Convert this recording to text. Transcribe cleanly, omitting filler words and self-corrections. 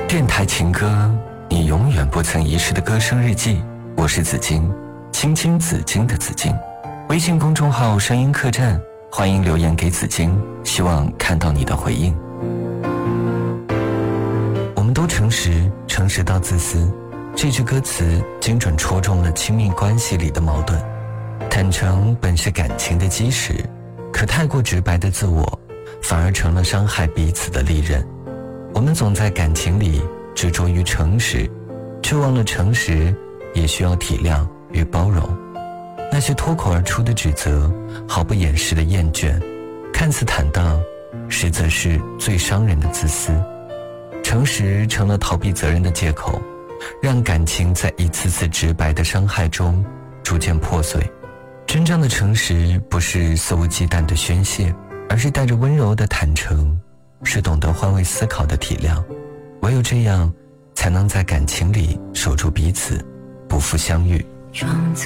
电台情歌，你永远不曾遗失的歌声日记。我是紫金，青青紫金的紫金。微信公众号声音客栈，欢迎留言给紫金，希望看到你的回应。我们都诚实，诚实到自私。这句歌词精准戳中了亲密关系里的矛盾。坦诚本是感情的基石，可太过直白的自我反而成了伤害彼此的利刃。我们总在感情里执着于诚实，却忘了诚实也需要体谅与包容。那些脱口而出的指责，毫不掩饰的厌倦，看似坦荡，实则是最伤人的自私。诚实成了逃避责任的借口，让感情在一次次直白的伤害中逐渐破碎。真正的诚实不是肆无忌惮的宣泄，而是带着温柔的坦诚，是懂得换位思考的体谅。唯有这样，才能在感情里守住彼此，不负相遇。